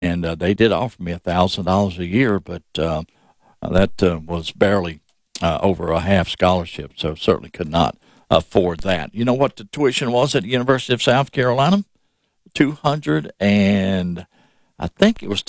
and they did offer me $1,000 a year, but that was barely over a half scholarship, so certainly could not afford that. You know what the tuition was at the University of South Carolina? 200 and I think it was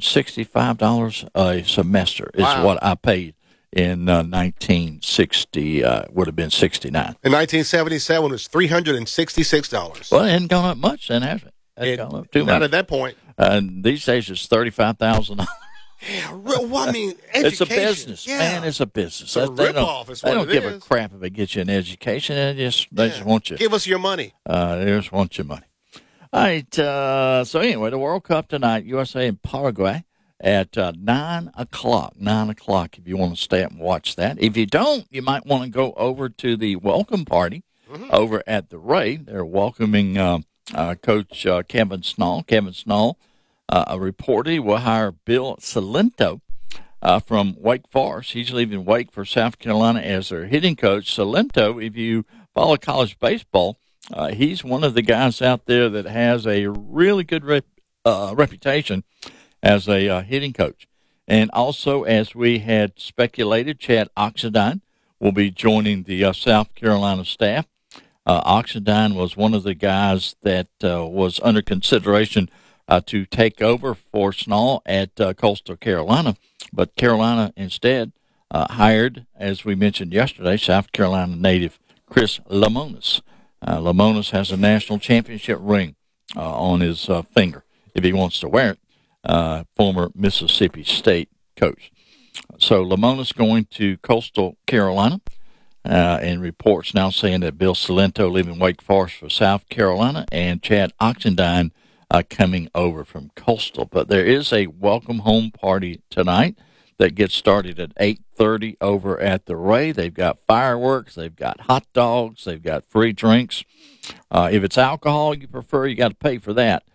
$265 a semester is Wow. what I paid in 1960. Would have been 69. In 1977, it was $366. Well, it hadn't gone up much then, has it? Hadn't gone up too Not much. at that point. These days it's $35,000. Yeah, well, I mean, education. It's a business, yeah. man. It's a business. It's a rip-off is They what don't it give is. a crap if it gets you an education. They just Yeah. want you. Give us your money. They just want your money. All right. So anyway, the World Cup tonight, USA and Paraguay at 9 o'clock. 9 o'clock if you want to stay up and watch that. If you don't, you might want to go over to the welcome party over at the Ray. They're welcoming Coach Kevin Snall. Kevin Snall reported he will hire Bill Salento from Wake Forest. He's leaving Wake for South Carolina as their hitting coach. Salento, if you follow college baseball, he's one of the guys out there that has a really good reputation as a hitting coach. And also, as we had speculated, Chad Oxendine will be joining the South Carolina staff. Oxendine was one of the guys that was under consideration to take over for Snall at Coastal Carolina. But Carolina instead hired, as we mentioned yesterday, South Carolina native Chris Lemonis. Lemonis has a national championship ring on his finger if he wants to wear it. Former Mississippi State coach. So Lemonis going to Coastal Carolina, and reports now saying that Bill Salento leaving Wake Forest for South Carolina and Chad Oxendine coming over from Coastal. But there is a welcome home party tonight that gets started at 8:30 over at the Ray. They've got fireworks, they've got hot dogs, they've got free drinks. If it's alcohol you prefer, you got to pay for that,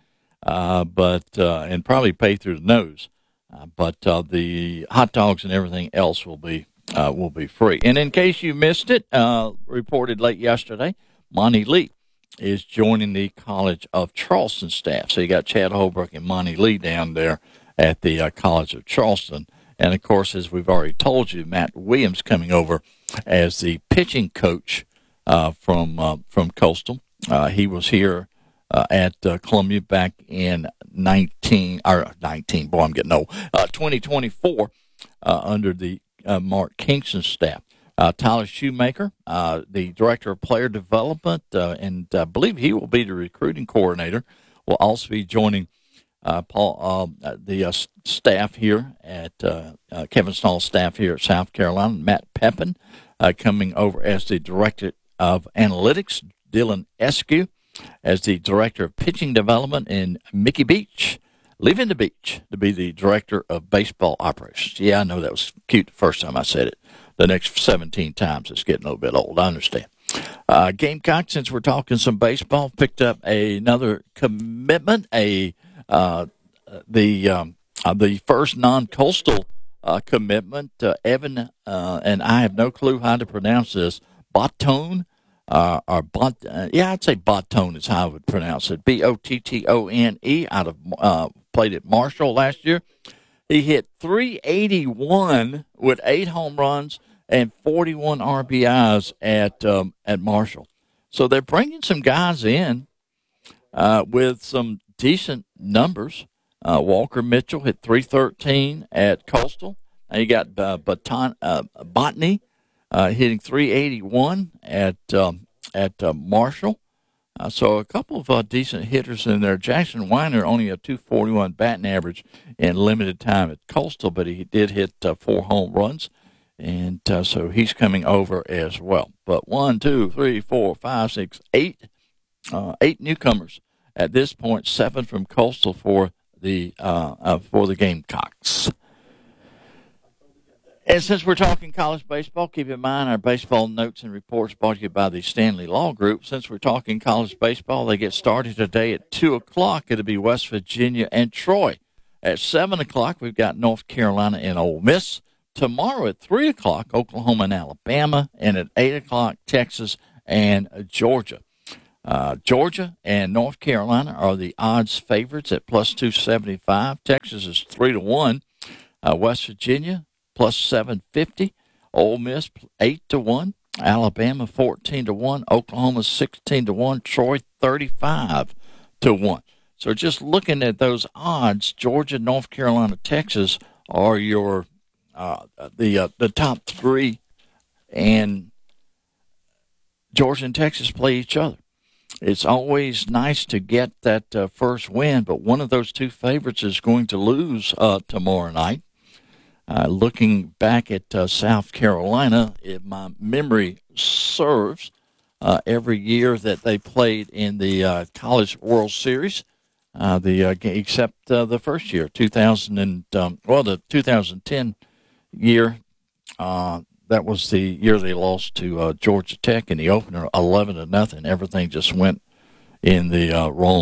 and probably pay through the nose. But the hot dogs and everything else will be free. And in case you missed it, reported late yesterday, Monty Lee is joining the College of Charleston staff. So you got Chad Holbrook and Monty Lee down there at the College of Charleston. And, of course, as we've already told you, Matt Williams coming over as the pitching coach from Coastal. He was here at Columbia back in 2024 under the Mark Kingston staff. Tyler Shoemaker, the Director of Player Development, and I believe he will be the recruiting coordinator, will also be joining the staff here at Kevin Snall's staff here at South Carolina. Matt Pepin coming over as the Director of Analytics. Dylan Eskew as the Director of Pitching Development, and Mickey Beach leaving the beach to be the Director of Baseball Operations. Yeah, I know that was cute the first time I said it. The next 17 times it's getting a little bit old. I understand. Gamecock, since we're talking some baseball, picked up another commitment, the first non-coastal commitment. Evan, and I have no clue how to pronounce this, Botone, I'd say Botone is how I would pronounce it. Bottone, out of played at Marshall last year. He hit .381 with 8 home runs and 41 RBIs at Marshall. So they're bringing some guys in with some decent numbers. Walker Mitchell hit .313 at Coastal. Now you got Botany hitting .381 at Marshall. So a couple of decent hitters in there. Jackson Weiner only a .241 batting average in limited time at Coastal, but he did hit 4 home runs, and so he's coming over as well. But 1, 2, 3, 4, 5, 6, 8 newcomers at this point. 7 from Coastal for the Gamecocks. And since we're talking college baseball, keep in mind our baseball notes and reports brought to you by the Stanley Law Group. Since we're talking college baseball, they get started today at 2 o'clock. It'll be West Virginia and Troy. At 7 o'clock, we've got North Carolina and Ole Miss. Tomorrow at 3 o'clock, Oklahoma and Alabama. And at 8 o'clock, Texas and Georgia. Georgia and North Carolina are the odds favorites at plus 275. Texas is 3-1. West Virginia plus 750. Ole Miss 8-1. Alabama 14-1. Oklahoma 16-1. Troy 35-1. So just looking at those odds, Georgia, North Carolina, Texas are your the top three, and Georgia and Texas play each other. It's always nice to get that first win, but one of those two favorites is going to lose tomorrow night. Looking back at South Carolina, if my memory serves, every year that they played in the College World Series, except the first year, the 2010 year. That was the year they lost to Georgia Tech in the opener, 11-0. Everything just went in the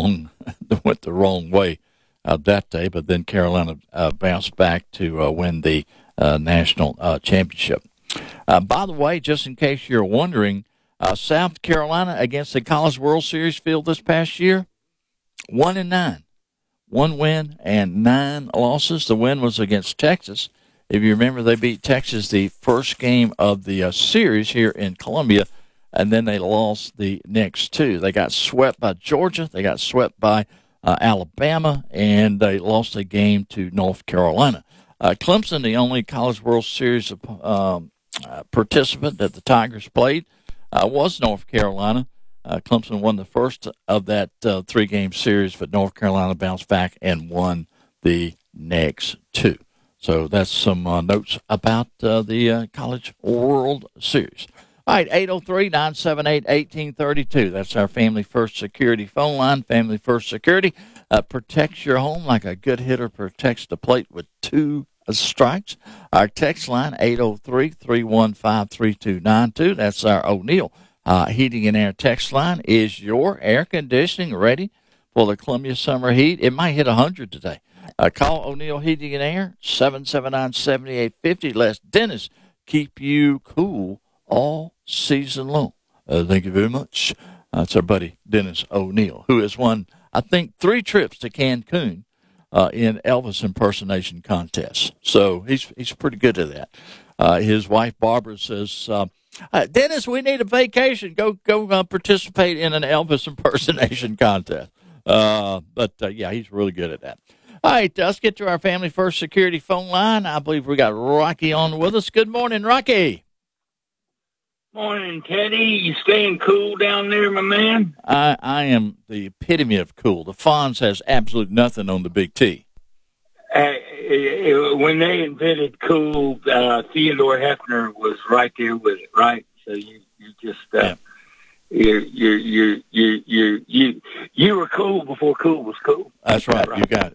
wrong way that day. But then Carolina bounced back to win the national championship. By the way, just in case you're wondering, South Carolina against the College World Series field this past year, 1-9, 1 win and 9 losses. The win was against Texas. If you remember, they beat Texas the first game of the series here in Columbia, and then they lost the next two. They got swept by Georgia, they got swept by Alabama, and they lost a game to North Carolina. Clemson, the only College World Series participant that the Tigers played, was North Carolina. Clemson won the first of that 3-game series, but North Carolina bounced back and won the next two. So that's some notes about the College World Series. All right, 803-978-1832. That's our Family First Security phone line. Family First Security protects your home like a good hitter protects the plate with 2 strikes. Our text line, 803-315-3292. That's our O'Neill Heating and Air text line. Is your air conditioning ready for the Columbia summer heat? It might hit 100 today. Call O'Neill Heating and Air, 779-7850. Let Dennis keep you cool all season long. Thank you very much. That's our buddy Dennis O'Neill, who has won, I think, 3 trips to Cancun in Elvis impersonation contests. So he's pretty good at that. His wife Barbara says, Dennis, we need a vacation. Go participate in an Elvis impersonation contest. Yeah, he's really good at that. All right, let's get to our Family First Security phone line. I believe we got Rocky on with us. Good morning, Rocky. Morning, Teddy. You staying cool down there, my man? I am the epitome of cool. The Fonz has absolute nothing on the Big T. When they invented cool, Theodore Hefner was right there with it, right? So you just you were cool before cool was cool. That's right. You got it.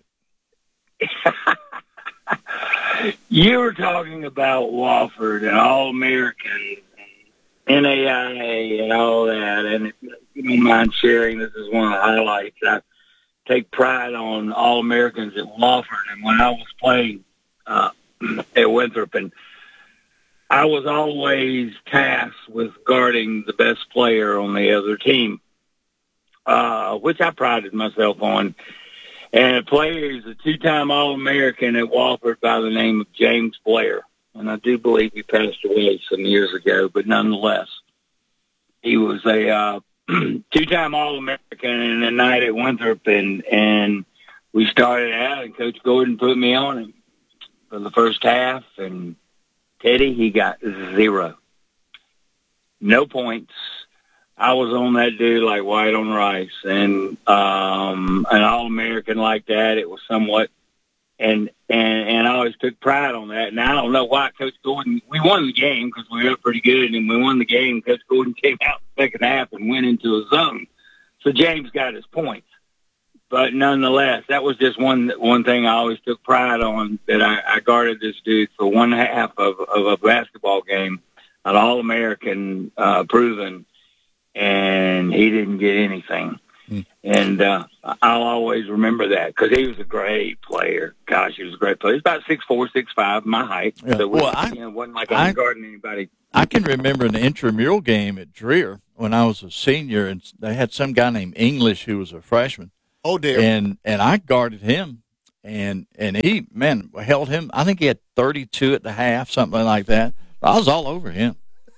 You were talking about Wofford and All-American and NAIA and all that, and if you don't mind sharing, this is one of the highlights. I take pride on All-Americans at Wofford, and when I was playing at Winthrop, and I was always tasked with guarding the best player on the other team, which I prided myself on. And the player is a 2-time All-American at Wofford by the name of James Blair. And I do believe he passed away some years ago, but nonetheless, he was a 2-time All-American in a night at Winthrop, and we started out, and Coach Gordon put me on him for the first half, and Teddy, he got 0. No points. I was on that dude like white on rice, and an All-American like that, it was somewhat, and I always took pride on that. And I don't know why Coach Gordon, we won the game because we were up pretty good, and we won the game. Coach Gordon came out in the second half and went into a zone. So James got his points. But nonetheless, that was just one thing I always took pride on, that I guarded this dude for one half of a basketball game, an All-American proven, and he didn't get anything. And I'll always remember that because he was a great player. Gosh, he was a great player. He's about 6'4", 6'5", my height. Yeah. So it wasn't like I was guarding anybody. I can remember an intramural game at Dreher when I was a senior, and they had some guy named English who was a freshman. Oh, dear. And I guarded him, and he, man, held him. I think he had 32 at the half, something like that. I was all over him.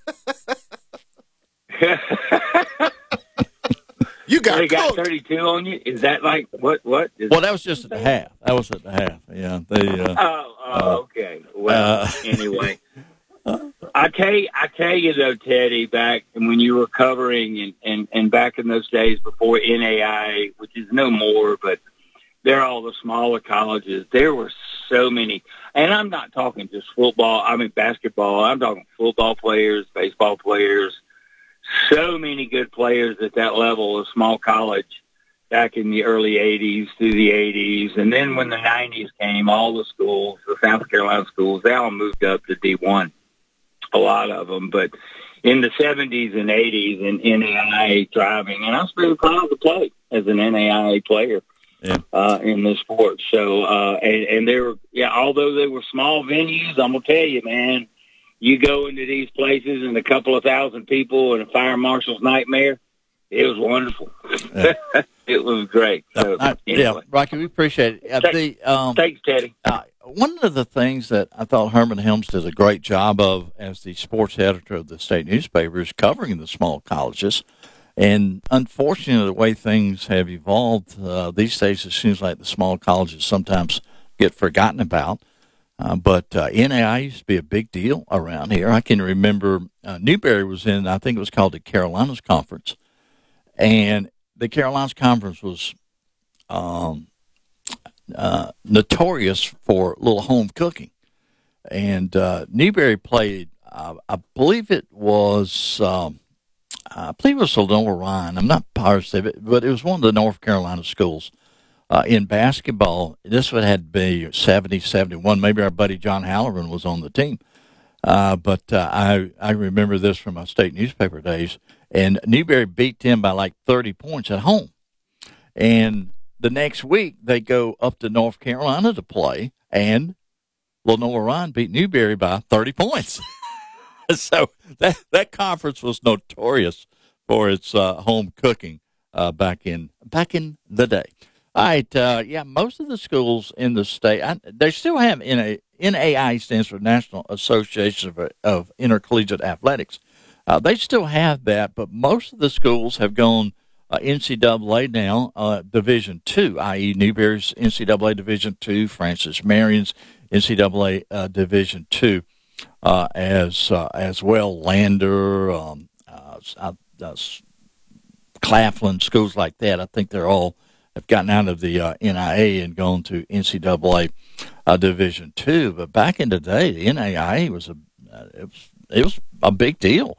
You got They got cooked. 32 on you? Is that like, what? Well, that was just at the half. That was at the half. Yeah. Okay. Well, anyway. I tell you though, Teddy, back when you were covering and back in those days before NAIA, which is no more, but they're all the smaller colleges. There were so many, and I'm not talking just football. I mean basketball. I'm talking football players, baseball players. So many good players at that level of small college back in the early 80s through the 80s. And then when the 90s came, all the schools, the South Carolina schools, they all moved up to D1, a lot of them. But in the 70s and 80s in NAIA thriving, and I was very proud to play as an NAIA player in this sport. So, and they were, although they were small venues, I'm going to tell you, man, you go into these places and a couple of thousand people and a fire marshal's nightmare. It was wonderful. Yeah. It was great. So, anyway. Yeah, Rocky, we appreciate it. Thanks, Teddy. One of the things that I thought Herman Helms did a great job of as the sports editor of the state newspaper is covering the small colleges. And unfortunately, the way things have evolved these days, it seems like the small colleges sometimes get forgotten about. But NAIA used to be a big deal around here. I can remember Newberry was in, I think it was called the Carolinas Conference. And the Carolinas Conference was notorious for a little home cooking. And Newberry played, I believe it was Lenore Ryan. I'm not positive, but it was one of the North Carolina schools. In basketball, this would have to be 70, 71. Maybe our buddy John Halloran was on the team. But I remember this from my state newspaper days. And Newberry beat them by like 30 points at home. And the next week, they go up to North Carolina to play, and Lenore Ryan beat Newberry by 30 points. So that conference was notorious for its home cooking back in the day. All right, most of the schools in the state, they still have NAIA stands for National Association of Intercollegiate Athletics. They still have that, but most of the schools have gone NCAA now, Division II, i.e. Newberry's NCAA Division II, Francis Marion's NCAA Division II, as well, Lander, Claflin, schools like that. I think they're all have gotten out of the NAIA and gone to NCAA Division II. But back in the day, the NAIA was a big deal.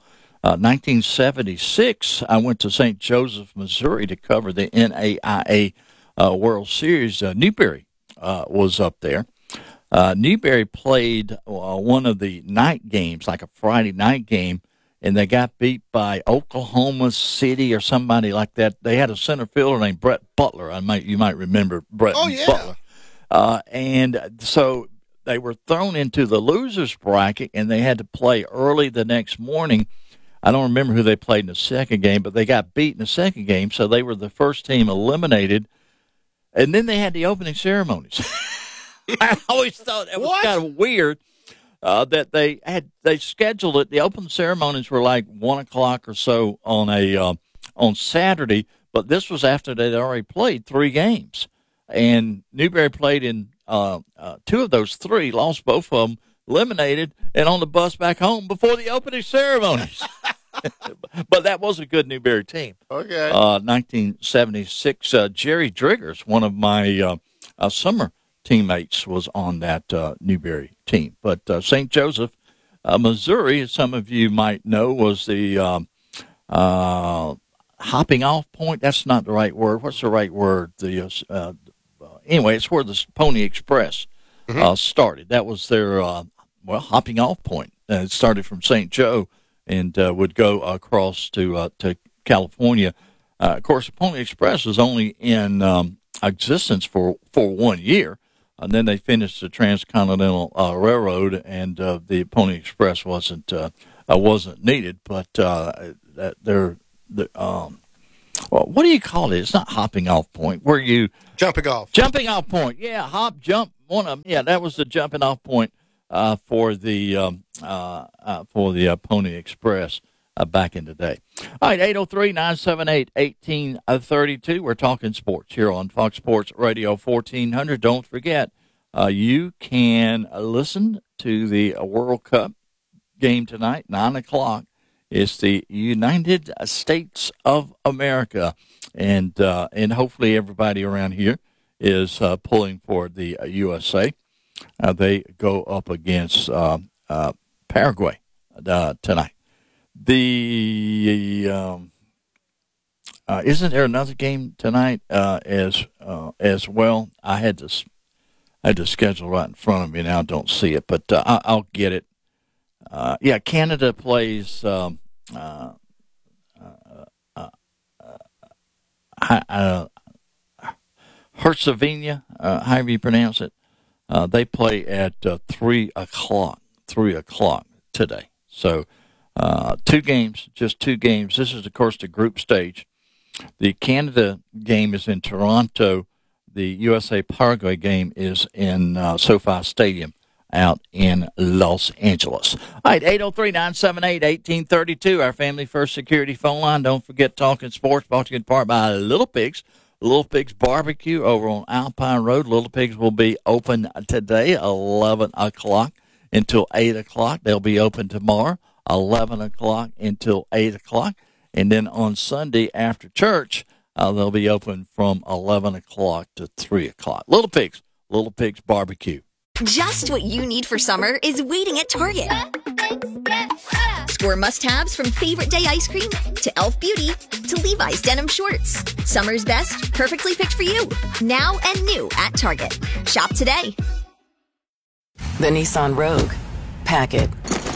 1976, I went to St. Joseph, Missouri, to cover the NAIA World Series. Newberry was up there. Newberry played one of the night games, like a Friday night game, and they got beat by Oklahoma City or somebody like that. They had a center fielder named Brett Butler. You might remember Brett Butler. And so they were thrown into the losers bracket, and they had to play early the next morning. I don't remember who they played in the second game, but they got beat in the second game, so they were the first team eliminated. And then they had the opening ceremonies. I always thought that was kind of weird that they scheduled it. The opening ceremonies were like 1 o'clock or so on Saturday, but this was after they'd already played 3 games. And Newberry played in 2 of those 3, lost both of them, eliminated, and on the bus back home before the opening ceremonies. But that was a good Newberry team. Okay. 1976, Jerry Driggers, one of my summer teammates, was on that Newberry team. But St. Joseph, Missouri, as some of you might know, was the hopping off point. That's not the right word. What's the right word? Anyway, it's where the Pony Express started. That was their hopping off point. It started from St. Joe and would go across to California. Of course, the Pony Express was only in existence for 1 year, and then they finished the Transcontinental Railroad, and the Pony Express wasn't needed. But well, what do you call it? It's not hopping off point. Where you Jumping off. jumping off point? Yeah, hop, jump. One of them. Yeah, that was the jumping off point for the Pony Express back in the day. All right, 803-978-1832. We're talking sports here on Fox Sports Radio 1400. Don't forget, you can listen to the World Cup game tonight, 9 o'clock. It's the United States of America, and hopefully everybody around here is pulling for the USA. They go up against Paraguay tonight. Isn't there another game tonight as well? I had to schedule right in front of me now. I don't see it, but I'll get it. Canada plays Herzegovina, however you pronounce it. They play at 3 o'clock. 3 o'clock today. So just two games. This is, of course, the group stage. The Canada game is in Toronto. The USA-Paraguay game is in SoFi Stadium out in Los Angeles. All right, 803-978-1832, our Family First Security phone line. Don't forget Talking Sports, brought to you in part by Little Pigs. Little Pigs Barbecue over on Alpine Road. Little Pigs will be open today, 11 o'clock until 8 o'clock. They'll be open tomorrow, 11 o'clock until 8 o'clock. And then on Sunday after church, they'll be open from 11 o'clock to 3 o'clock. Little Pigs Barbecue. Just what you need for summer is waiting at Target. Score must-haves from Favorite Day ice cream to Elf Beauty to Levi's denim shorts. Summer's best, perfectly picked for you. Now and new at Target. Shop today. The Nissan Rogue. Pack it.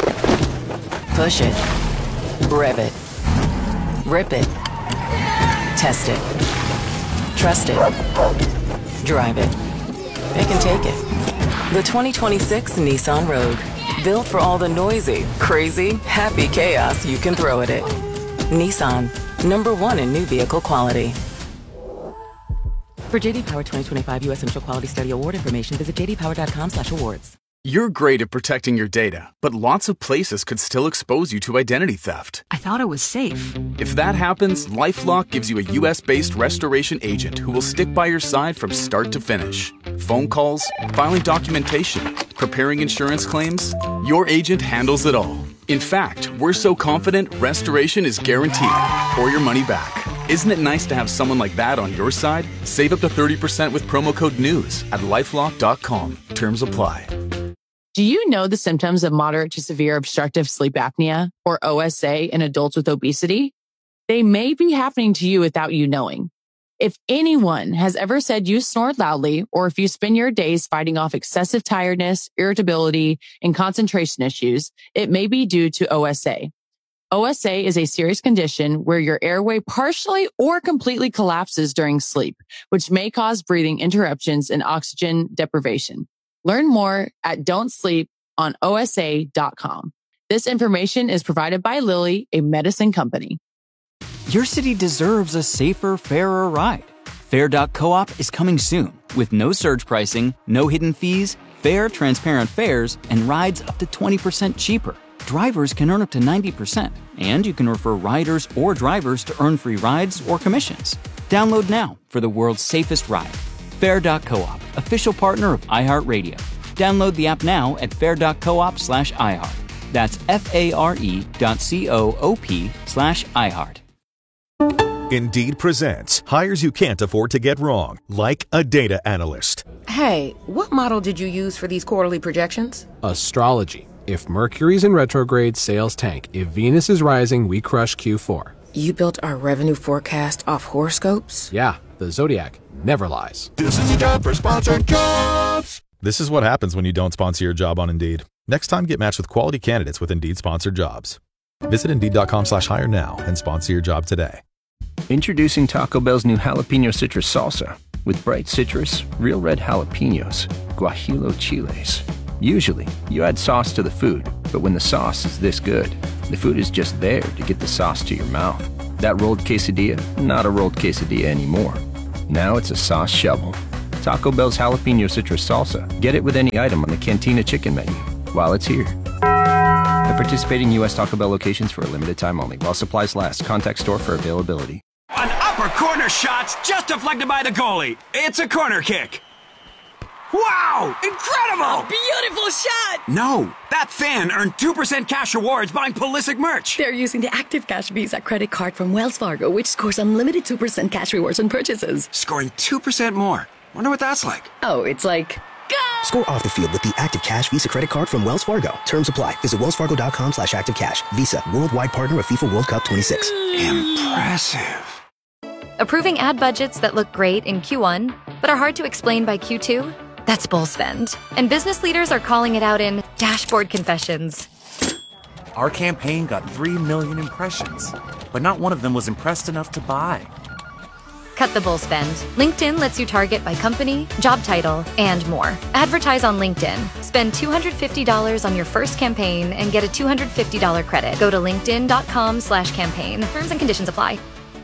Push it. Rev it. Rip it. Test it. Trust it. Drive it. It can take it. The 2026 Nissan Rogue. Built for all the noisy, crazy, happy chaos you can throw at it. Nissan. #1 in new vehicle quality. For JD Power 2025 U.S. Central Quality Study Award information, visit jdpower.com/awards. You're great at protecting your data, but lots of places could still expose you to identity theft. I thought it was safe. If that happens, LifeLock gives you a U.S.-based restoration agent who will stick by your side from start to finish. Phone calls, filing documentation, preparing insurance claims, your agent handles it all. In fact, we're so confident restoration is guaranteed or your money back. Isn't it nice to have someone like that on your side? Save up to 30% with promo code NEWS at LifeLock.com. Terms apply. Do you know the symptoms of moderate to severe obstructive sleep apnea, or OSA, in adults with obesity? They may be happening to you without you knowing. If anyone has ever said you snore loudly, or if you spend your days fighting off excessive tiredness, irritability, and concentration issues, it may be due to OSA. OSA is a serious condition where your airway partially or completely collapses during sleep, which may cause breathing interruptions and oxygen deprivation. Learn more at don'tsleeponosa.com. This information is provided by Lilly, a medicine company. Your city deserves a safer, fairer ride. Fair.coop is coming soon with no surge pricing, no hidden fees, fair, transparent fares, and rides up to 20% cheaper. Drivers can earn up to 90%, and you can refer riders or drivers to earn free rides or commissions. Download now for the world's safest ride. Fair.coop, official partner of iHeartRadio. Download the app now at fair.coop/iHeart. That's FARE.coop/iHeart. Indeed presents hires you can't afford to get wrong, like a data analyst. Hey, what model did you use for these quarterly projections? Astrology. If Mercury's in retrograde, sales tank. If Venus is rising, we crush Q4. You built our revenue forecast off horoscopes? Yeah, the Zodiac never lies. This is a job for sponsored jobs. This is what happens when you don't sponsor your job on Indeed. Next time, get matched with quality candidates with Indeed sponsored jobs. Visit Indeed.com/hire now and sponsor your job today. Introducing Taco Bell's new jalapeno citrus salsa with bright citrus, real red jalapenos, guajillo chiles. Usually, you add sauce to the food, but when the sauce is this good, the food is just there to get the sauce to your mouth. That rolled quesadilla, not a rolled quesadilla anymore. Now it's a sauce shovel. Taco Bell's jalapeno citrus salsa. Get it with any item on the Cantina chicken menu while it's here. At participating U.S. Taco Bell locations for a limited time only. While supplies last. Contact store for availability. An upper corner shot's just deflected by the goalie. It's a corner kick. Wow! Incredible! A beautiful shot! No, that fan earned 2% cash rewards buying Pulisic merch. They're using the Active Cash Visa credit card from Wells Fargo, which scores unlimited 2% cash rewards on purchases. Scoring 2% more. Wonder what that's like. Oh, it's like... Go! Score off the field with the Active Cash Visa credit card from Wells Fargo. Terms apply. Visit wellsfargo.com/activecash. Visa, worldwide partner of FIFA World Cup 26. Impressive. Approving ad budgets that look great in Q1, but are hard to explain by Q2? That's bull spend. And business leaders are calling it out in dashboard confessions. Our campaign got 3 million impressions, but not one of them was impressed enough to buy. Cut the bull spend. LinkedIn lets you target by company, job title, and more. Advertise on LinkedIn. Spend $250 on your first campaign and get a $250 credit. Go to linkedin.com/campaign. Terms and conditions apply.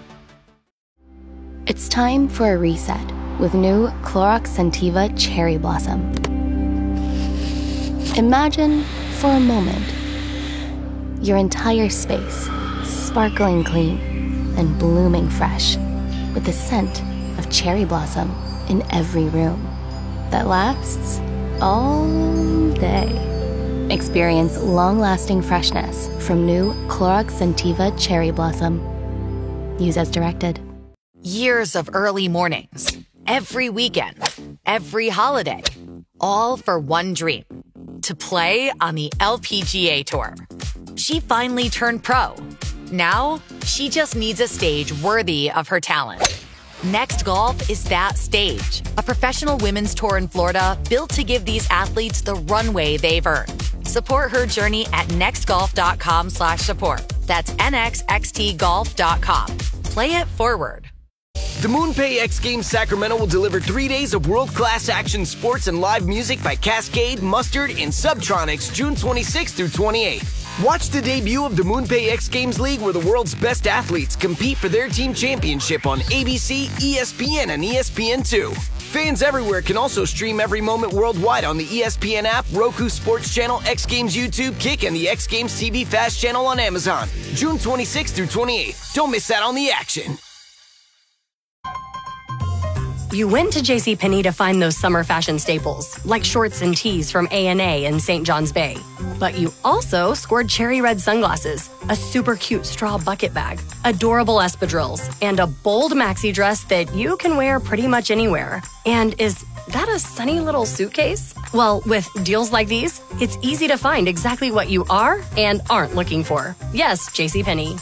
It's time for a reset with new Clorox Scentiva Cherry Blossom. Imagine, for a moment, your entire space sparkling clean and blooming fresh with the scent of cherry blossom in every room that lasts all day. Experience long-lasting freshness from new Clorox Scentiva Cherry Blossom. Use as directed. Years of early mornings, every weekend, every holiday, all for one dream, to play on the LPGA Tour. She finally turned pro. Now, she just needs a stage worthy of her talent. Next Golf is that stage, a professional women's tour in Florida built to give these athletes the runway they've earned. Support her journey at nextgolf.com/support. That's nxxtgolf.com. Play it forward. The MoonPay X Games Sacramento will deliver 3 days of world-class action sports and live music by Cascade, Mustard, and Subtronics June 26th through 28th. Watch the debut of the MoonPay X Games League where the world's best athletes compete for their team championship on ABC, ESPN, and ESPN2. Fans everywhere can also stream every moment worldwide on the ESPN app, Roku Sports Channel, X Games YouTube, Kick, and the X Games TV Fast Channel on Amazon. June 26th through 28th. Don't miss out on the action. You went to JCPenney to find those summer fashion staples, like shorts and tees from A&A and St. John's Bay. But you also scored cherry red sunglasses, a super cute straw bucket bag, adorable espadrilles, and a bold maxi dress that you can wear pretty much anywhere. And is that a sunny little suitcase? Well, with deals like these, it's easy to find exactly what you are and aren't looking for. Yes, JCPenney.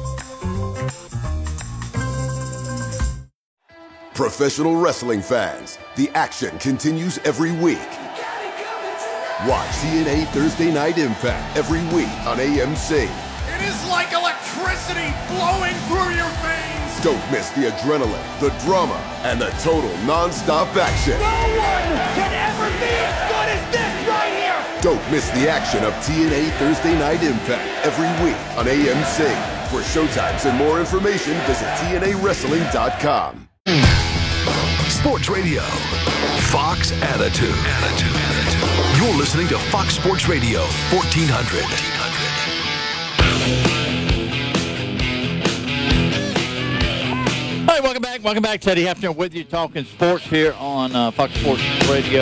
Professional wrestling fans, the action continues every week. Watch TNA Thursday Night Impact every week on AMC. It is like electricity flowing through your veins. Don't miss the adrenaline, the drama, and the total non-stop action. No one can ever be as good as this right here. Don't miss the action of TNA Thursday Night Impact every week on AMC. For showtimes and more information, visit TNAWrestling.com. Sports Radio, Fox Attitude. You're listening to Fox Sports Radio 1400. Hey, welcome back. Welcome back. Teddy Hefner with you talking sports here on Fox Sports Radio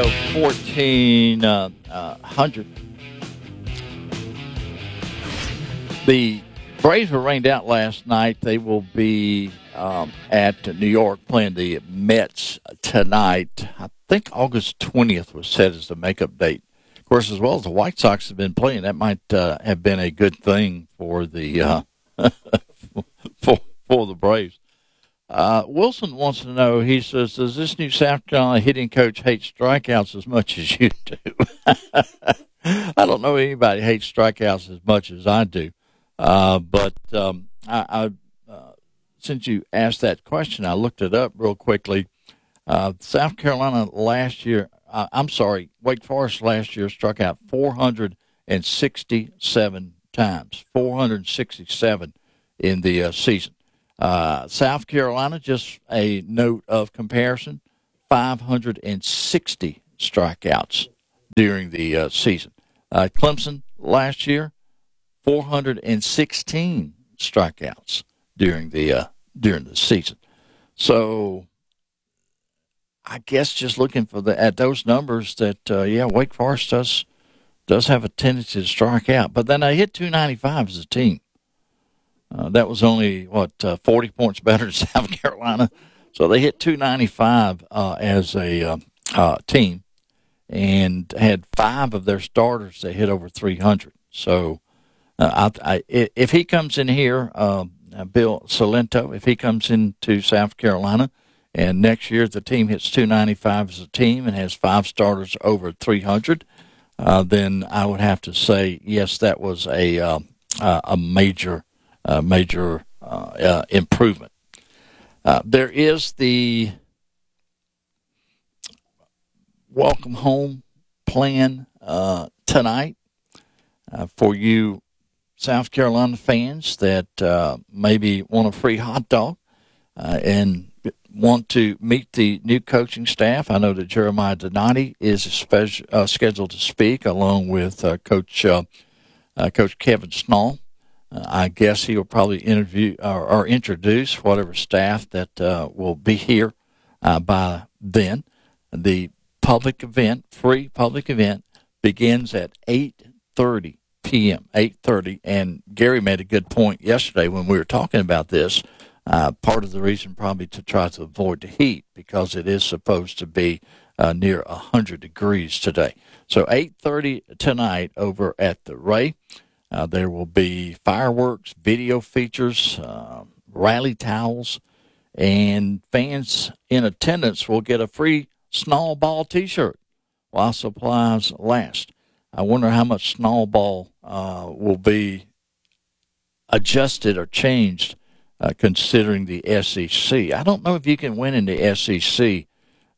1400. The Braves were rained out last night. They will be at New York playing the Mets tonight. I think August 20th was set as the makeup date. Of course, as well as the White Sox have been playing, that might have been a good thing for the for the Braves. Wilson wants to know, he says, does this new South Carolina hitting coach hate strikeouts as much as you do? I don't know anybody hates strikeouts as much as I do. But since you asked that question, I looked it up real quickly. South Carolina last year, Wake Forest last year struck out 467 times, 467 in the season. South Carolina, just a note of comparison, 560 strikeouts during the season. Clemson last year, 416 strikeouts during the season. So I guess just looking for at those numbers that Wake Forest does have a tendency to strike out, but then they hit 295 as a team. That was only 40 points better than South Carolina, so they hit 295 as a team, and had 5 of their starters that hit over 300. So if he comes in here, Bill Salento, if he comes into South Carolina, and next year the team hits 295 as a team and has 5 starters over 300, then I would have to say yes, that was a major improvement. There is the welcome home plan tonight for you South Carolina fans that maybe want a free hot dog and want to meet the new coaching staff. I know that Jeremiah Donati is scheduled to speak along with Coach Kevin Snall. I guess he will probably interview or introduce whatever staff that will be here by then. The public event, free public event, begins at 8:30 p.m., 8:30. And Gary made a good point yesterday when we were talking about this. Part of the reason probably to try to avoid the heat, because it is supposed to be near 100 degrees today. So 8:30 tonight over at the Ray. There will be fireworks, video features, rally towels, and fans in attendance will get a free Snall Ball T-shirt while supplies last. I wonder how much Snall Ball will be adjusted or changed considering the SEC. I don't know if you can win in the SEC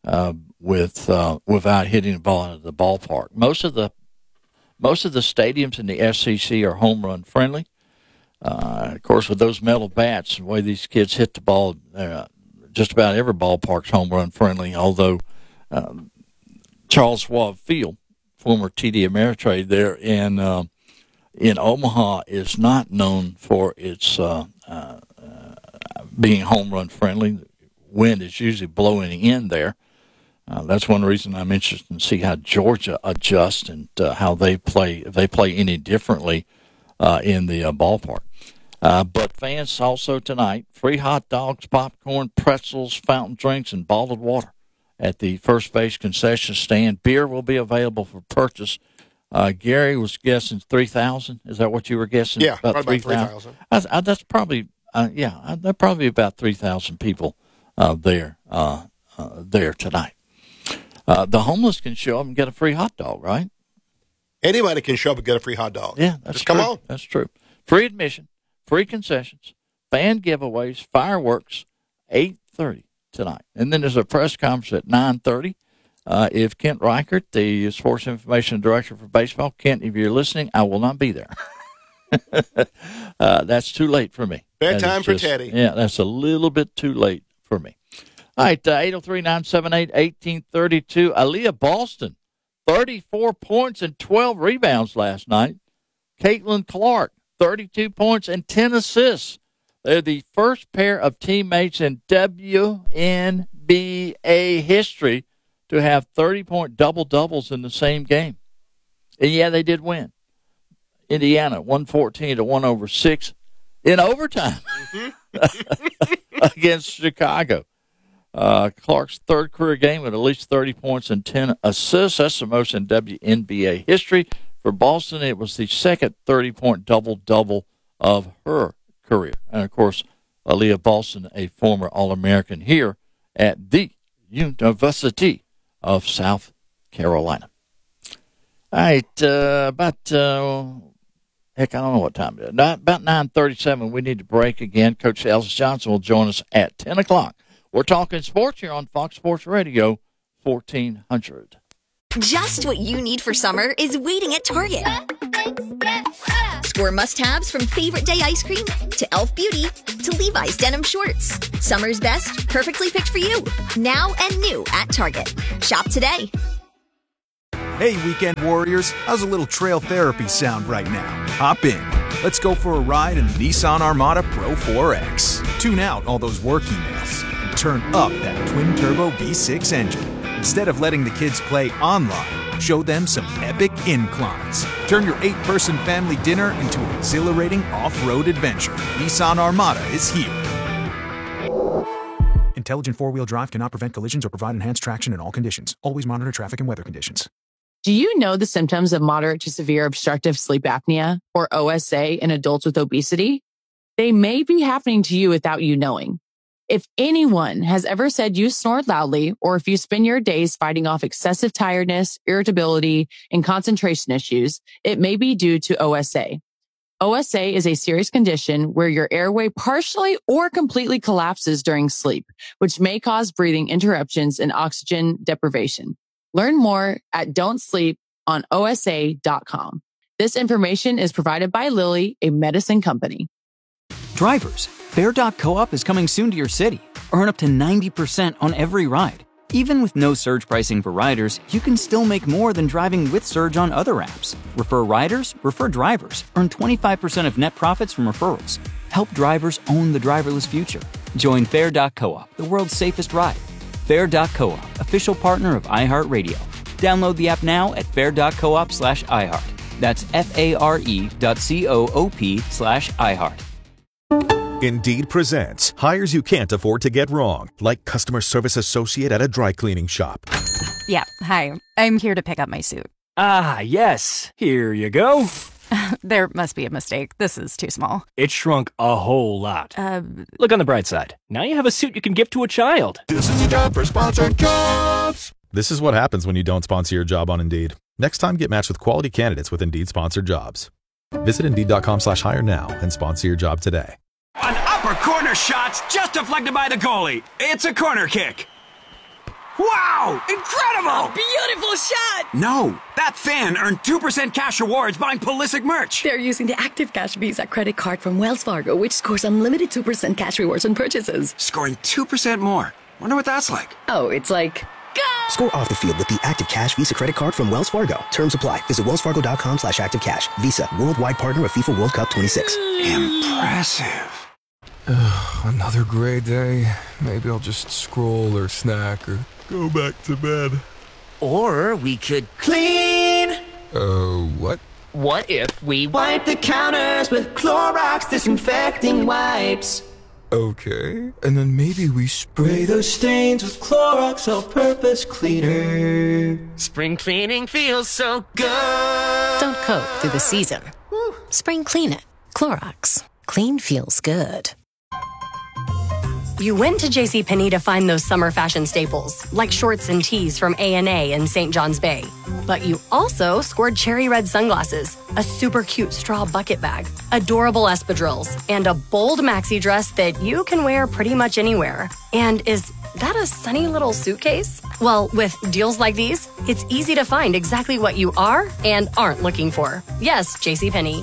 without hitting the ball out of the ballpark. Most of the stadiums in the SEC are home run friendly. Of course, with those metal bats, the way these kids hit the ball, just about every ballpark's home run friendly. Although Charles Schwab Field, former TD Ameritrade there in Omaha, is not known for its being home run friendly. The wind is usually blowing in there. That's one reason I'm interested in see how Georgia adjusts and how they play, if they play any differently in the ballpark. But fans also tonight, free hot dogs, popcorn, pretzels, fountain drinks, and bottled water at the first base concession stand. Beer will be available for purchase. Gary was guessing 3,000. Is that what you were guessing? Yeah, about 3,000. That's probably, there probably about 3,000 people there tonight. The homeless can show up and get a free hot dog, right? Anybody can show up and get a free hot dog. Yeah, that's Just true. come on. That's true. Free admission, free concessions, fan giveaways, fireworks, 8:30 tonight. And then there's a press conference at 9:30. If Kent Reichert, the sports information director for baseball, Kent, if you're listening, I will not be there. That's too late for me. Bedtime for Teddy. Yeah, that's a little bit too late for me. All right, 803-978-1832. Aaliyah Boston, 34 points and 12 rebounds last night. Caitlin Clark, 32 points and 10 assists. They're the first pair of teammates in WNBA history to have 30-point double-doubles in the same game. And, yeah, they did win. Indiana, 114-106 in overtime against Chicago. Clark's third career game with at least 30 points and 10 assists. That's the most in WNBA history. For Boston, it was the second 30-point double-double of her career. And, of course, Aaliyah Boston, a former All-American here at the University of South Carolina. All right, about I don't know what time it is. About 9:37, we need to break again. Coach Ellis Johnson will join us at 10 o'clock. We're talking sports here on Fox Sports Radio 1400. Just what you need for summer is waiting at Target. Explore must-haves from favorite day ice cream to Elf Beauty to Levi's denim shorts. Summer's best, perfectly picked for you. Now and new at Target. Shop today. Hey, weekend warriors. How's a little trail therapy sound right now? Hop in. Let's go for a ride in the Nissan Armada Pro 4X. Tune out all those work emails and turn up that twin-turbo V6 engine. Instead of letting the kids play online, show them some epic inclines. Turn your 8-person family dinner into an exhilarating off-road adventure. Nissan Armada is here. Intelligent four-wheel drive cannot prevent collisions or provide enhanced traction in all conditions. Always monitor traffic and weather conditions. Do you know the symptoms of moderate to severe obstructive sleep apnea, or OSA, in adults with obesity? They may be happening to you without you knowing. If anyone has ever said you snore loudly, or if you spend your days fighting off excessive tiredness, irritability, and concentration issues, it may be due to OSA. OSA is a serious condition where your airway partially or completely collapses during sleep, which may cause breathing interruptions and oxygen deprivation. Learn more at don'tsleeponosa.com. This information is provided by Lilly, a medicine company. Drivers, Fair.coop is coming soon to your city. Earn up to 90% on every ride. Even with no surge pricing for riders, you can still make more than driving with Surge on other apps. Refer riders, refer drivers. Earn 25% of net profits from referrals. Help drivers own the driverless future. Join Fair.coop, the world's safest ride. Fair.coop, official partner of iHeartRadio. Download the app now at fair.coop/iHeart. That's FARE.coop/iHeart. Indeed presents hires you can't afford to get wrong, like customer service associate at a dry cleaning shop. Yeah, hi. I'm here to pick up my suit. Ah, yes. Here you go. There must be a mistake. This is too small. It shrunk a whole lot. Look on the bright side. Now you have a suit you can give to a child. This is the job for Sponsored Jobs. This is what happens when you don't sponsor your job on Indeed. Next time, get matched with quality candidates with Indeed sponsored jobs. Visit Indeed.com/hire now and sponsor your job today. An upper corner shot's just deflected by the goalie. It's a corner kick. Wow! Incredible! Beautiful shot! No, that fan earned 2% cash rewards buying Pulisic merch. They're using the Active Cash Visa credit card from Wells Fargo, which scores unlimited 2% cash rewards on purchases. Scoring 2% more. Wonder what that's like. Oh, it's like... Go! Score off the field with the Active Cash Visa credit card from Wells Fargo. Terms apply. Visit wellsfargo.com/activecash. Visa, worldwide partner of FIFA World Cup 26. Impressive. Another gray day. Maybe I'll just scroll or snack or go back to bed. Or we could clean. What? What if we wipe the counters with Clorox disinfecting wipes? Okay. And then maybe we Spray those stains with Clorox all-purpose cleaner. Spring cleaning feels so good. Don't cope through the season. Spring clean it. Clorox. Clean feels good. You went to JCPenney to find those summer fashion staples, like shorts and tees from A&A and St. John's Bay. But you also scored cherry red sunglasses, a super cute straw bucket bag, adorable espadrilles, and a bold maxi dress that you can wear pretty much anywhere. And is that a sunny little suitcase? Well, with deals like these, it's easy to find exactly what you are and aren't looking for. Yes, JCPenney.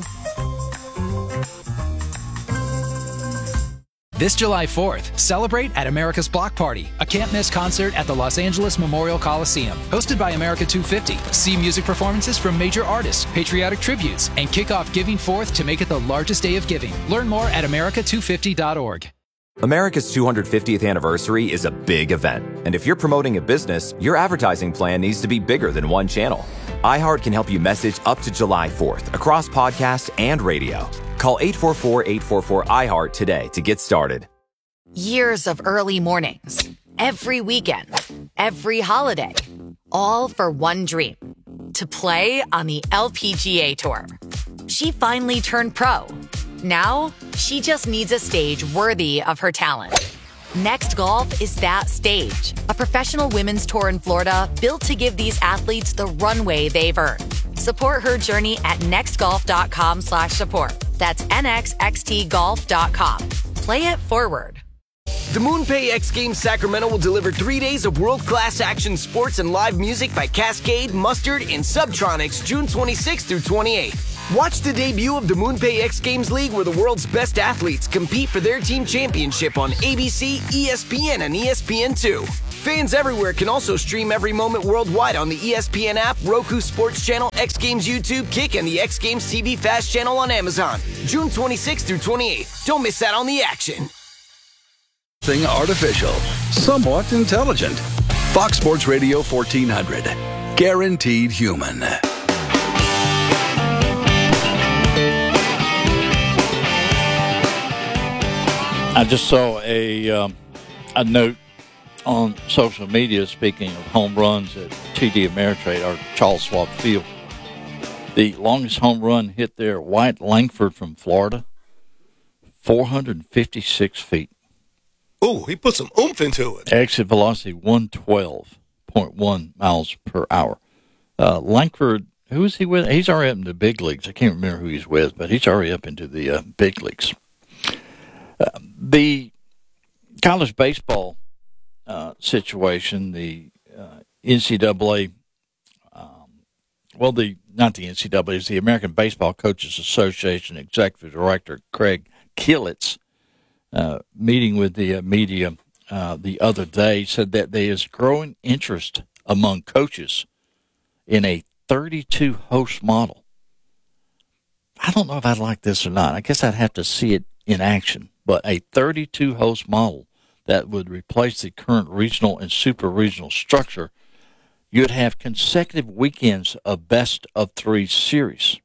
This July 4th, celebrate at America's Block Party, a can't-miss concert at the Los Angeles Memorial Coliseum. Hosted by America 250. See music performances from major artists, patriotic tributes, and kick off Giving Forth to make it the largest day of giving. Learn more at america250.org. America's 250th anniversary is a big event. And if you're promoting a business, your advertising plan needs to be bigger than one channel. iHeart can help you message up to July 4th across podcast and radio. Call 844-844-iHeart today to get started. Years of early mornings, every weekend, every holiday, all for one dream, to play on the LPGA Tour. She finally turned pro. Now, she just needs a stage worthy of her talent. Next Golf is that stage, a professional women's tour in Florida built to give these athletes the runway they've earned. Support her journey at nextgolf.com/support. That's nxxtgolf.com. Play it forward. The MoonPay X Games Sacramento will deliver 3 days of world-class action sports and live music by Cascade, Mustard, and Subtronics June 26th through 28th. Watch the debut of the MoonPay X Games League, where the world's best athletes compete for their team championship on ABC, ESPN, and ESPN2. Fans everywhere can also stream every moment worldwide on the ESPN app, Roku Sports Channel, X Games YouTube, Kick, and the X Games TV Fast channel on Amazon. June 26th through 28th. Don't miss out on the action. Artificial, somewhat intelligent. Fox Sports Radio 1400. Guaranteed human. I just saw a note on social media, speaking of home runs at TD Ameritrade, or Charles Schwab Field. The longest home run hit there, Wyatt Langford from Florida, 456 feet. Ooh, he put some oomph into it. Exit velocity 112.1 miles per hour. Langford, who is he with? He's already up in the big leagues. I can't remember who he's with, but he's already up into the big leagues. The college baseball situation, the NCAA, not the NCAA, it's the American Baseball Coaches Association Executive Director Craig Killitz, meeting with the media the other day, said that there is growing interest among coaches in a 32-host model. I don't know if I'd like this or not. I guess I'd have to see it in action. But a 32-host model that would replace the current regional and super-regional structure, you'd have consecutive weekends of best-of-3 series.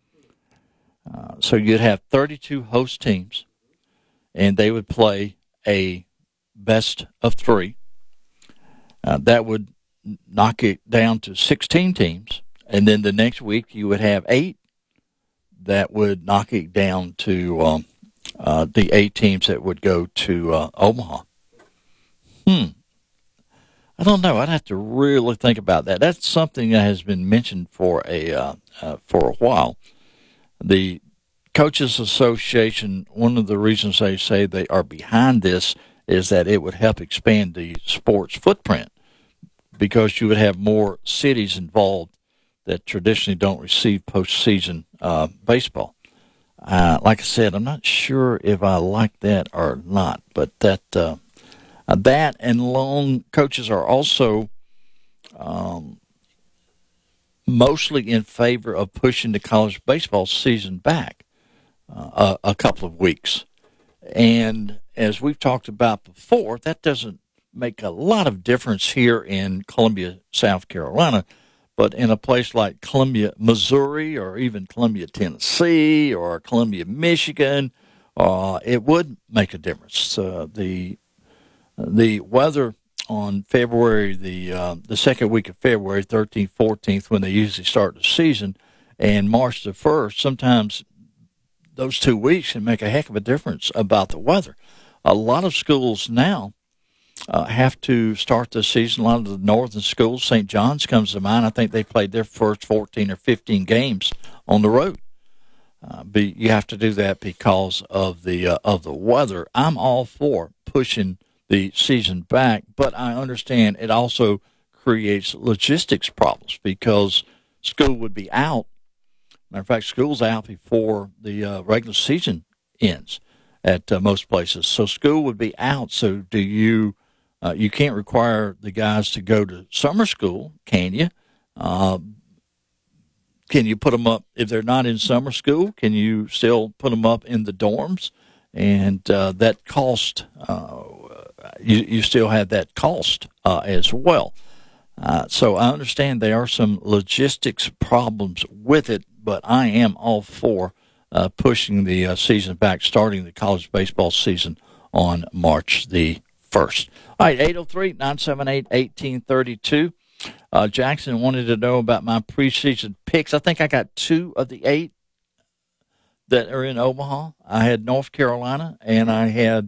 So you'd have 32 host teams, and they would play a best-of-3. That would knock it down to 16 teams, and then the next week you would have 8. That would knock it down to the 8 teams that would go to Omaha. I don't know. I'd have to really think about that. That's something that has been mentioned for a while. The Coaches Association, one of the reasons they say they are behind this is that it would help expand the sports footprint, because you would have more cities involved that traditionally don't receive postseason baseball. Like I said, I'm not sure if I like that or not, but that and long coaches are also mostly in favor of pushing the college baseball season back a couple of weeks. And as we've talked about before, that doesn't make a lot of difference here in Columbia, South Carolina. But in a place like Columbia, Missouri, or even Columbia, Tennessee, or Columbia, Michigan, it would make a difference. The weather on February, the second week of February, 13th, 14th, when they usually start the season, and March the 1st, sometimes those 2 weeks can make a heck of a difference about the weather. A lot of schools now have to start the season. A lot of the northern schools, St. John's comes to mind. I think they played their first 14 or 15 games on the road. But you have to do that because of the weather. I'm all for pushing the season back, but I understand it also creates logistics problems because school would be out. Matter of fact, school's out before the regular season ends at most places. So school would be out. So do you? You can't require the guys to go to summer school, can you? Can you put them up if they're not in summer school? Can you still put them up in the dorms? And that cost, you still have that cost as well. So I understand there are some logistics problems with it, but I am all for pushing the season back, starting the college baseball season on March the 1st. All right, 803-978-1832. Jackson wanted to know about my preseason picks. I think I got 2 of the 8 that are in Omaha. I had North Carolina and I had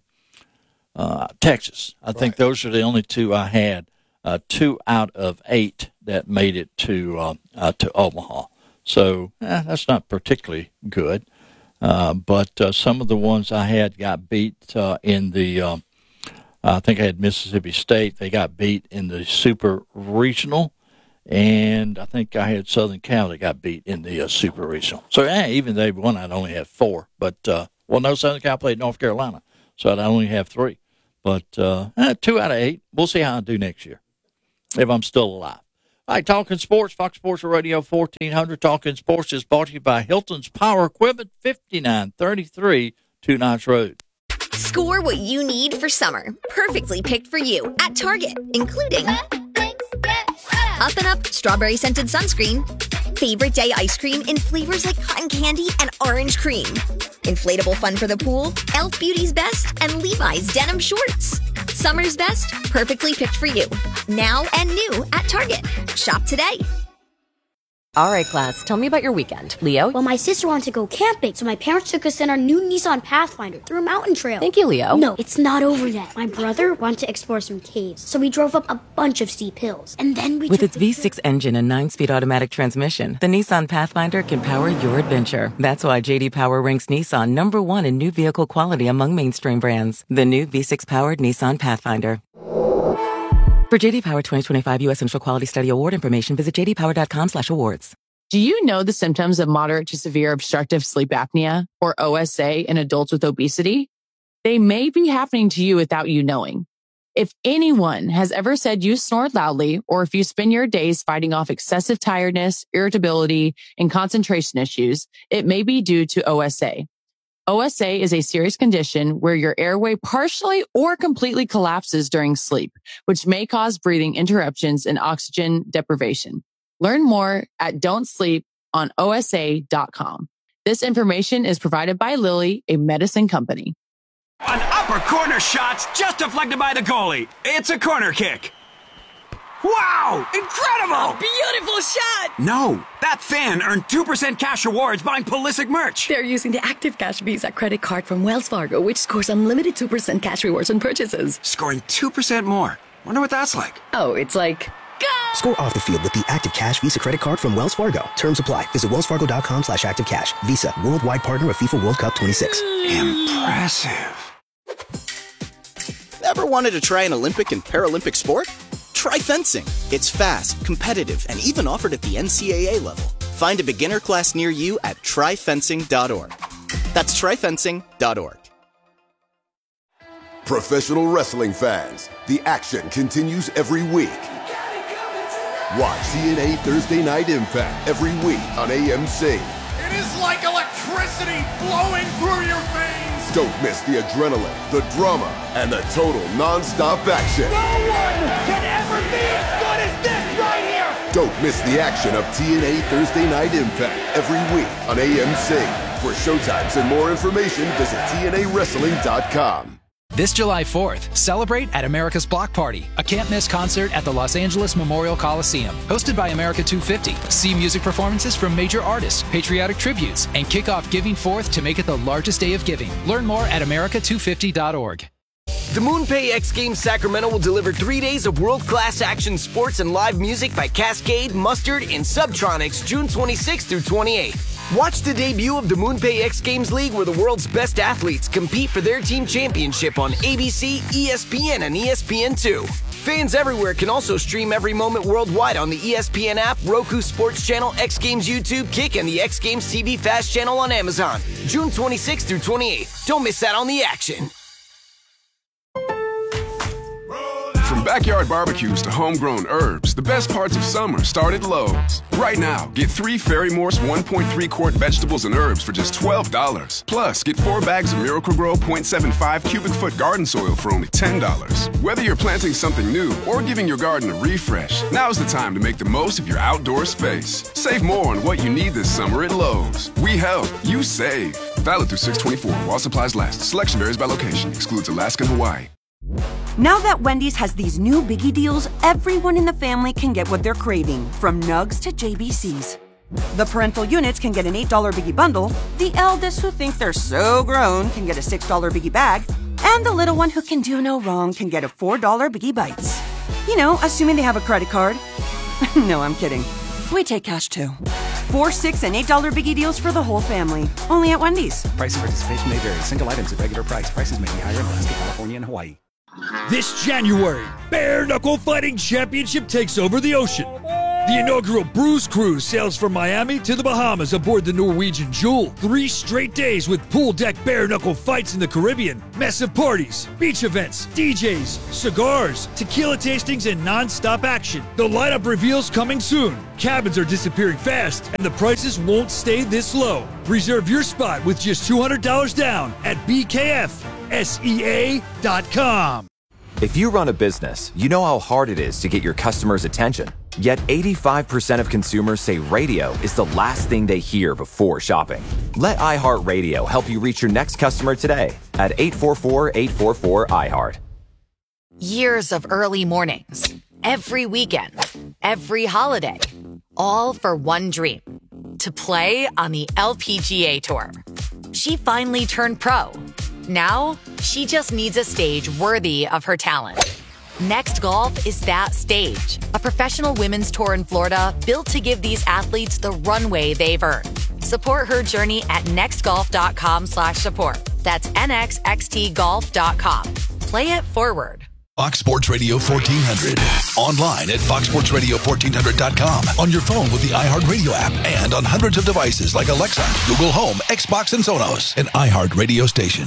Texas. I think those are the only 2 I had. 2 out of 8 that made it to Omaha. So that's not particularly good. But some of the ones I had got beat in the I think I had Mississippi State. They got beat in the super regional, And I think I had Southern Cal that got beat in the Super Regional. So, even they won, I'd only have 4. But, no, Southern Cal played North Carolina, so I'd only have 3. But 2 out of 8. We'll see how I do next year, if I'm still alive. All right, Talking Sports, Fox Sports Radio 1400. Talking Sports is brought to you by Hilton's Power Equipment, 5933 Two Notch Road. Score what you need for summer. Perfectly picked for you at Target, including Up and Up Strawberry Scented Sunscreen, Favorite Day Ice Cream in flavors like cotton candy and orange cream, Inflatable Fun for the Pool, Elf Beauty's Best, and Levi's Denim Shorts. Summer's best, perfectly picked for you. Now and new at Target. Shop today. All right, class, tell me about your weekend. Leo? Well, my sister wanted to go camping, so my parents took us in our new Nissan Pathfinder through a mountain trail. Thank you, Leo. No, it's not over yet. My brother wanted to explore some caves, so we drove up a bunch of steep hills. And then we With its V6 engine and 9-speed automatic transmission, the Nissan Pathfinder can power your adventure. That's why J.D. Power ranks Nissan #1 in new vehicle quality among mainstream brands. The new V6-powered Nissan Pathfinder. For J.D. Power 2025 U.S. Central Quality Study Award information, visit jdpower.com/awards. Do you know the symptoms of moderate to severe obstructive sleep apnea, or OSA, in adults with obesity? They may be happening to you without you knowing. If anyone has ever said you snore loudly, or if you spend your days fighting off excessive tiredness, irritability, and concentration issues, it may be due to OSA. OSA is a serious condition where your airway partially or completely collapses during sleep, which may cause breathing interruptions and oxygen deprivation. Learn more at don'tsleeponosa.com. This information is provided by Lilly, a medicine company. An upper corner shot's just deflected by the goalie. It's a corner kick. Wow! Incredible! A beautiful shot! No, that fan earned 2% cash rewards buying Pulisic merch. They're using the Active Cash Visa credit card from Wells Fargo, which scores unlimited 2% cash rewards on purchases. Scoring 2% more. Wonder what that's like. Oh, it's like... Score off the field with the Active Cash Visa credit card from Wells Fargo. Terms apply. Visit wellsfargo.com/activecash. Visa, worldwide partner of FIFA World Cup 26. Impressive. Ever wanted to try an Olympic and Paralympic sport? Try fencing. It's fast, competitive, and even offered at the NCAA level. Find a beginner class near you at tryfencing.org. That's tryfencing.org. Professional wrestling fans, the action continues every week. Watch TNA Thursday Night Impact every week on AMC. It is like electricity flowing through your veins. Don't miss the adrenaline, the drama, and the total non-stop action. No one can ever be as good as this right here. Don't miss the action of TNA Thursday Night Impact every week on AMC. For showtimes and more information, visit TNAWrestling.com. This July 4th, celebrate at America's Block Party, a can't-miss concert at the Los Angeles Memorial Coliseum. Hosted by America 250. See music performances from major artists, patriotic tributes, and kick off Giving Forth to make it the largest day of giving. Learn more at america250.org. The MoonPay X Games Sacramento will deliver 3 days of world-class action sports and live music by Cascade, Mustard, and Subtronics June 26th through 28th. Watch the debut of the MoonPay X Games League, where the world's best athletes compete for their team championship on ABC, ESPN, and ESPN2. Fans everywhere can also stream every moment worldwide on the ESPN app, Roku Sports Channel, X Games YouTube, Kick, and the X Games TV Fast Channel on Amazon. June 26th through 28th. Don't miss out on the action. From backyard barbecues to homegrown herbs, the best parts of summer start at Lowe's. Right now, get 3 Fairy Morse 1.3 quart vegetables and herbs for just $12. Plus, get 4 bags of Miracle-Gro 0.75 cubic foot garden soil for only $10. Whether you're planting something new or giving your garden a refresh, now's the time to make the most of your outdoor space. Save more on what you need this summer at Lowe's. We help, you save. Valid through 6/24 while supplies last. Selection varies by location. Excludes Alaska and Hawaii. Now that Wendy's has these new biggie deals, everyone in the family can get what they're craving, from nugs to JBCs. The parental units can get an $8 biggie bundle, the eldest who think they're so grown can get a $6 biggie bag, and the little one who can do no wrong can get a $4 biggie bites. You know, assuming they have a credit card. No, I'm kidding. We take cash too. 4, $6, and $8 biggie deals for the whole family. Only at Wendy's. Price and participation may vary. Single items at regular price. Prices may be higher in Alaska, California, and Hawaii. This January, Bare Knuckle Fighting Championship takes over the ocean. The inaugural Bruise Cruise sails from Miami to the Bahamas aboard the Norwegian Jewel. 3 straight days with pool deck bare-knuckle fights in the Caribbean, massive parties, beach events, DJs, cigars, tequila tastings, and non-stop action. The lineup reveals coming soon. Cabins are disappearing fast, and the prices won't stay this low. Reserve your spot with just $200 down at BKFSEA.com. If you run a business, you know how hard it is to get your customers' attention. Yet 85% of consumers say radio is the last thing they hear before shopping. Let iHeartRadio help you reach your next customer today at 844-844-iHeart. Years of early mornings, every weekend, every holiday, all for one dream, to play on the LPGA Tour. She finally turned pro. Now, she just needs a stage worthy of her talent. Next Golf is that stage, a professional women's tour in Florida built to give these athletes the runway they've earned. Support her journey at nextgolf.com/support. That's nxxtgolf.com. Play it forward. Fox Sports Radio 1400. Online at foxsportsradio1400.com. On your phone with the iHeartRadio app and on hundreds of devices like Alexa, Google Home, Xbox, and Sonos. An iHeart radio station.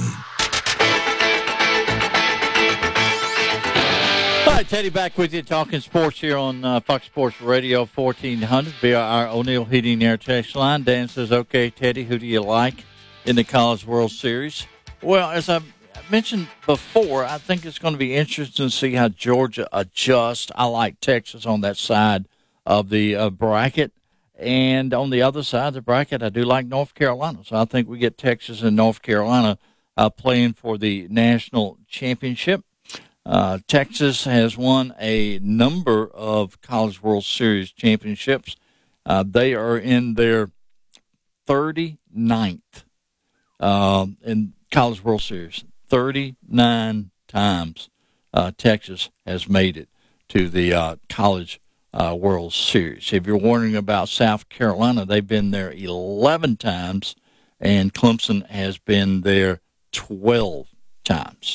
All right, Teddy back with you talking sports here on Fox Sports Radio 1400 via our O'Neill Heating Air text line. Dan says, okay, Teddy, who do you like in the College World Series? Well, as I mentioned before, I think it's going to be interesting to see how Georgia adjusts. I like Texas on that side of the bracket. And on the other side of the bracket, I do like North Carolina. So I think we get Texas and North Carolina playing for the national championship. Texas has won a number of College World Series championships. They are in their 39th in College World Series. 39 times Texas has made it to the College World Series. If you're wondering about South Carolina, they've been there 11 times, and Clemson has been there 12 times.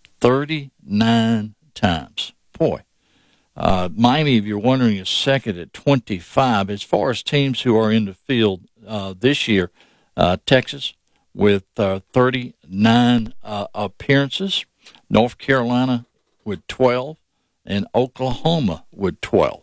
39 times. Boy. Miami, if you're wondering, is second at 25. As far as teams who are in the field this year, Texas with 39 appearances, North Carolina with 12, and Oklahoma with 12.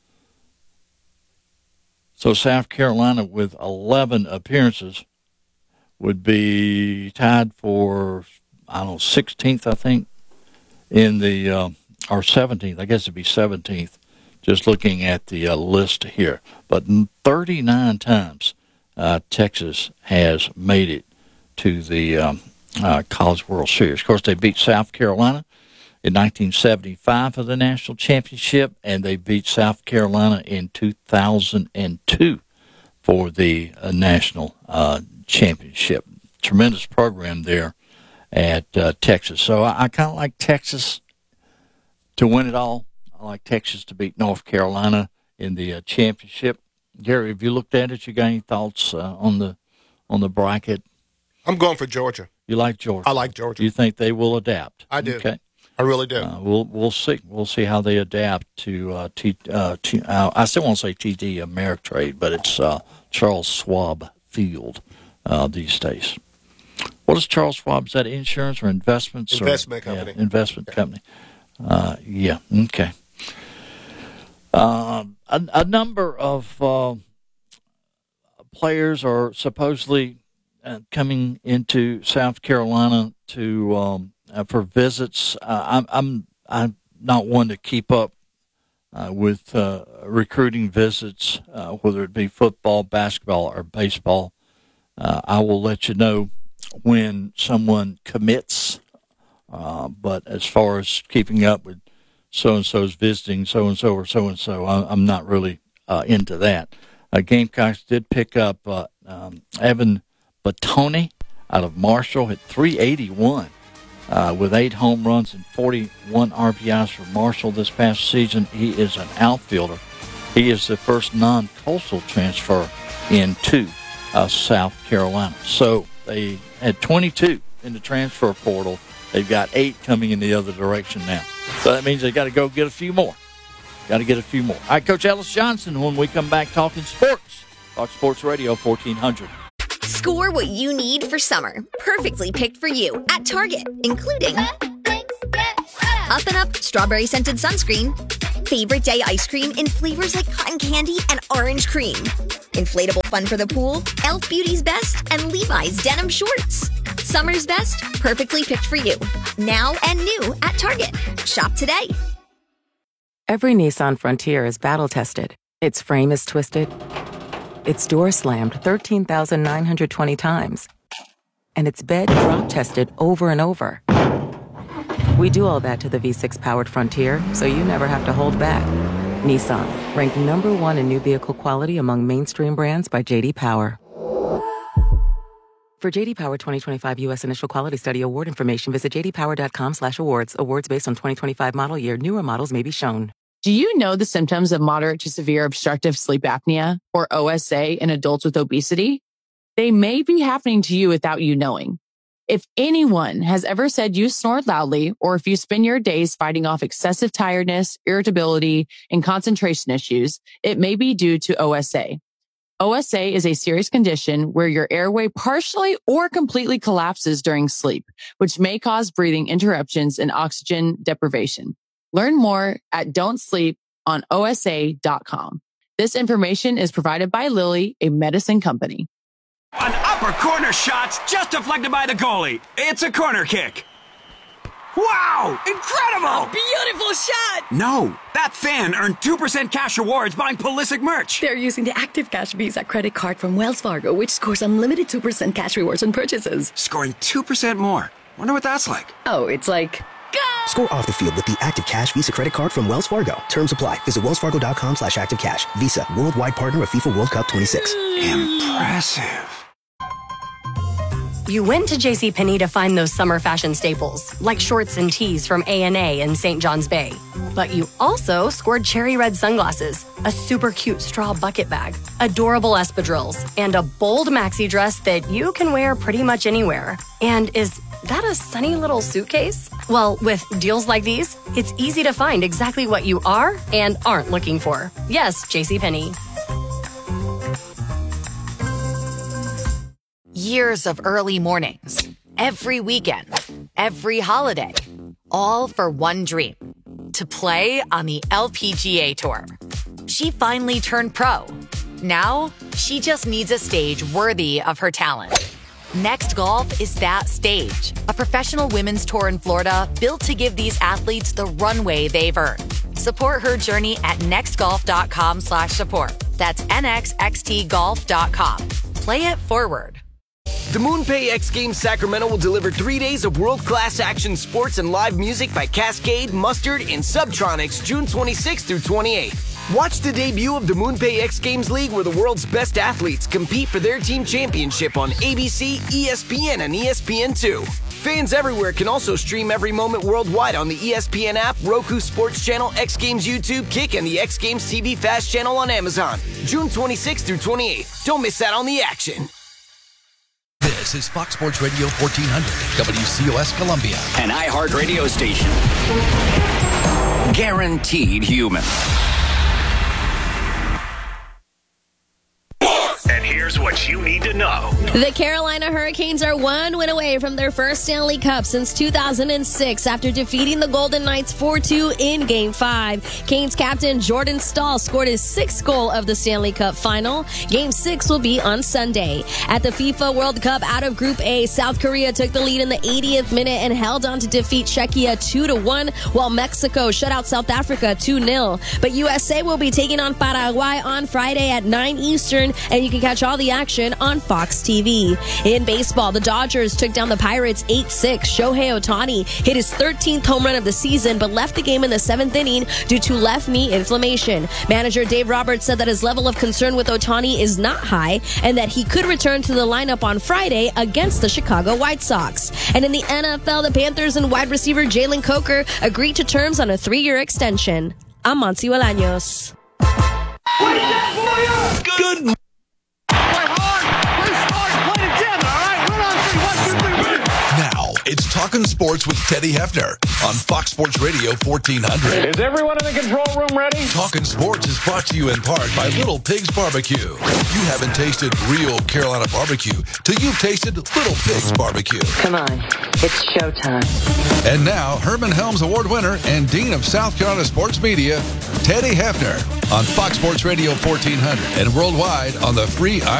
So South Carolina with 11 appearances would be tied for, 16th, I think, in the, or 17th. I guess it'd be 17th, just looking at the list here. But 39 times Texas has made it to the College World Series. Of course, they beat South Carolina in 1975 for the national championship, and they beat South Carolina in 2002 for the national championship. Tremendous program there at Texas. So I kind of like Texas to win it all. I like Texas to beat North Carolina in the championship. Gary, have you looked at it? You got any thoughts on the bracket? I'm going for Georgia. You like Georgia? I like Georgia. You think they will adapt? I do. Okay. I really do. We'll see. We'll see how they adapt to I still want to say TD Ameritrade, but it's Charles Schwab Field these days. What is Charles Schwab? Is that insurance or investments? Investment company. Yeah, investment company. Yeah. Okay. A number of players are supposedly coming into South Carolina to for visits. I'm not one to keep up with recruiting visits, whether it be football, basketball, or baseball. I will let you know when someone commits. But as far as keeping up with so-and-so's visiting so-and-so or so-and-so, I'm not really into that. Gamecocks did pick up Evan Batoni out of Marshall at 381 with 8 home runs and 41 RBIs for Marshall this past season. He is an outfielder. He is the first non-coastal transfer into South Carolina. So they had 22 in the transfer portal. They've got 8 coming in the other direction now. So that means they got to go get a few more. Got to get a few more. All right, Coach Ellis Johnson, when we come back talking sports. Fox Sports Radio 1400. Score what you need for summer. Perfectly picked for you at Target, including Up and Up strawberry scented sunscreen, favorite day ice cream in flavors like cotton candy and orange cream, inflatable fun for the pool, Elf Beauty's Best, and Levi's denim shorts. Summer's best, perfectly picked for you. Now and new at Target. Shop today. Every Nissan Frontier is battle-tested. Its frame is twisted. Its door slammed 13,920 times. And its bed drop-tested over and over. We do all that to the V6-powered Frontier, so you never have to hold back. Nissan, ranked #1 in new vehicle quality among mainstream brands by J.D. Power. For J.D. Power 2025 U.S. Initial Quality Study Award information, visit jdpower.com/awards. Awards based on 2025 model year. Newer models may be shown. Do you know the symptoms of moderate to severe obstructive sleep apnea, or OSA, in adults with obesity? They may be happening to you without you knowing. If anyone has ever said you snore loudly, or if you spend your days fighting off excessive tiredness, irritability, and concentration issues, it may be due to OSA. OSA is a serious condition where your airway partially or completely collapses during sleep, which may cause breathing interruptions and oxygen deprivation. Learn more at don'tsleeponosa.com. This information is provided by Lilly, a medicine company. An upper corner shot's just deflected by the goalie. It's a corner kick. Wow! Incredible! Beautiful shot! No, that fan earned 2% cash rewards buying Pulisic merch. They're using the Active Cash Visa credit card from Wells Fargo, which scores unlimited 2% cash rewards on purchases. Scoring 2% more. Wonder what that's like. Oh, it's like... Score off the field with the Active Cash Visa credit card from Wells Fargo. Terms apply. Visit wellsfargo.com/activecash. Visa, worldwide partner of FIFA World Cup 26. Impressive. You went to JCPenney to find those summer fashion staples, like shorts and tees from A&A and St. John's Bay. But you also scored cherry red sunglasses, a super cute straw bucket bag, adorable espadrilles, and a bold maxi dress that you can wear pretty much anywhere. And is that a sunny little suitcase? Well, with deals like these, it's easy to find exactly what you are and aren't looking for. Yes, JCPenney. Years of early mornings, every weekend, every holiday, all for one dream, to play on the LPGA Tour. She finally turned pro. Now, she just needs a stage worthy of her talent. Next Golf is that stage, a professional women's tour in Florida built to give these athletes the runway they've earned. Support her journey at nextgolf.com/support. That's nxxtgolf.com. Play it forward. The MoonPay X Games Sacramento will deliver 3 days of world-class action sports and live music by Cascade, Mustard, and Subtronics June 26th through 28th. Watch the debut of the MoonPay X Games League, where the world's best athletes compete for their team championship on ABC, ESPN, and ESPN2. Fans everywhere can also stream every moment worldwide on the ESPN app, Roku Sports Channel, X Games YouTube, Kick, and the X Games TV Fast channel on Amazon. June 26th through 28th. Don't miss out on the action. This is Fox Sports Radio 1400, WCOS Columbia. An iHeart radio station. Guaranteed human. And here's what you need to know. The Carolina Hurricanes are 1 win away from their first Stanley Cup since 2006 after defeating the Golden Knights 4-2 in Game 5. Canes captain Jordan Staal scored his 6th goal of the Stanley Cup final. Game 6 will be on Sunday. At the FIFA World Cup out of Group A, South Korea took the lead in the 80th minute and held on to defeat Czechia 2-1, while Mexico shut out South Africa 2-0. But USA will be taking on Paraguay on Friday at 9 Eastern, and you can catch all the action on Fox TV. In baseball, the Dodgers took down the Pirates 8-6. Shohei Ohtani hit his 13th home run of the season, but left the game in the 7th inning due to left knee inflammation. Manager Dave Roberts said that his level of concern with Ohtani is not high and that he could return to the lineup on Friday against the Chicago White Sox. And in the NFL, the Panthers and wide receiver Jalen Coker agreed to terms on a 3-year extension. I'm Monty Bolaños. Good. Now it's Talking Sports with Teddy Hefner on Fox Sports Radio 1400. Is everyone in the control room ready? Talking Sports is brought to you in part by Little Pigs Barbecue. You haven't tasted real Carolina barbecue till you've tasted Little Pigs Barbecue. Come on, it's showtime. And now, Herman Helms Award winner and Dean of South Carolina Sports Media, Teddy Hefner on Fox Sports Radio 1400 and worldwide on the free